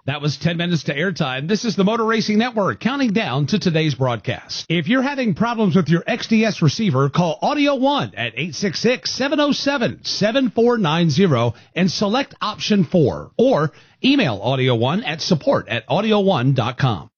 That was 10 minutes to airtime. This is the Motor Racing Network counting down to today's broadcast. If you're having problems with your XDS receiver, call Audio One at 866-707-7490 and select option 4, or email Audio One at support@audioone.com.